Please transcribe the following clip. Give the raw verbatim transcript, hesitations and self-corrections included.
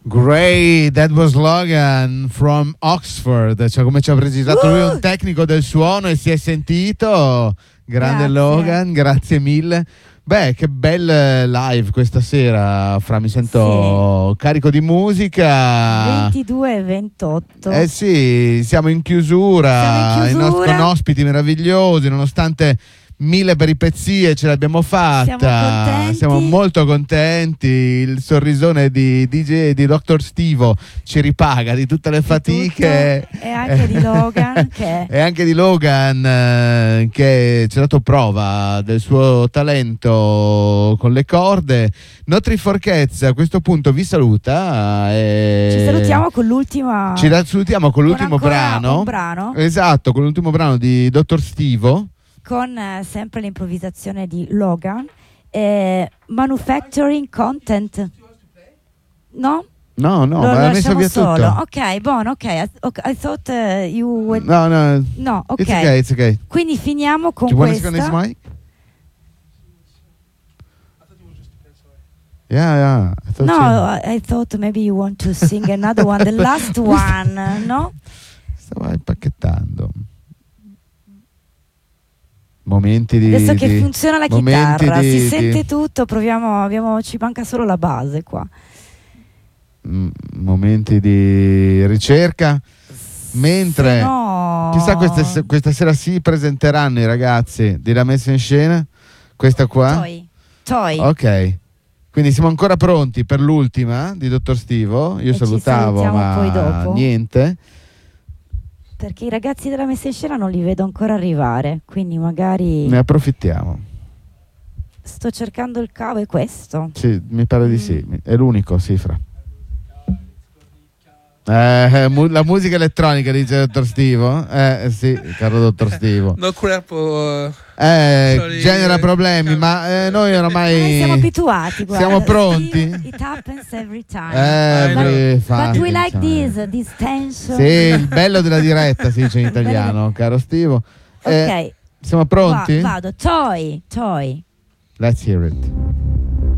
Great, that was Logan from Oxford, cioè come ci ha precisato uh! lui, un tecnico del suono, e si è sentito. Grande grazie. Logan, grazie mille. Beh, che bel live questa sera, Fra, mi sento sì. carico di musica. ventidue e ventotto. Eh sì, siamo in chiusura, siamo in chiusura. I nostri ospiti meravigliosi, nonostante mille peripezie ce l'abbiamo fatta. Siamo contenti. Siamo molto contenti. Il sorrisone di D J di doctor Stivo ci ripaga di tutte le fatiche. Tutto. E anche di Logan che... e anche di Logan eh, che ci ha dato prova del suo talento con le corde. Notri Forchezza a questo punto vi saluta e... ci salutiamo con l'ultima ci salutiamo con l'ultimo con brano. un brano Esatto, con l'ultimo brano di doctor Stivo, con eh, sempre l'improvvisazione di Logan, eh, Manufacturing Content. No? No, no, Lo ma l'ha messo via solo. tutto. Ok, buono, ok. I, okay, I thought uh, you would... No, no. No, ok. It's okay, it's okay. Quindi finiamo con Do you want to questa. second this mic? Yeah, yeah. I thought No, you... I, I thought maybe you want to sing another one, the last one, no? Stavo impacchettando. Momenti di... Adesso che di, funziona la momenti chitarra, di, si di, sente tutto, proviamo, abbiamo, ci manca solo la base qua. mm, momenti di ricerca. Mentre no... chissà questa, questa sera si presenteranno i ragazzi di La Messa in Scena. Questa qua. Toy. Toy. Ok. Quindi siamo ancora pronti per l'ultima di dottor Stivo. Io e salutavo, ma poi dopo. niente. Perché i ragazzi della Messa in Scena non li vedo ancora arrivare, quindi magari ne approfittiamo. Sto cercando il cavo, è questo? Sì, mi pare mm. di sì. È l'unico, sì, Fra. Eh, mu- la musica elettronica, dice il dottor Stivo. Eh sì, caro dottor Stivo. No cuerpo. Eh, Sorry, genera eh, problemi, ma eh, noi oramai eh, siamo abituati, guarda. siamo pronti. It happens every time. Every but, but we fucking like time. this, this tension. Sì, il bello della diretta si dice in italiano, caro Stivo. Eh, ok. siamo pronti? Va, vado, toy, toy. Let's hear it.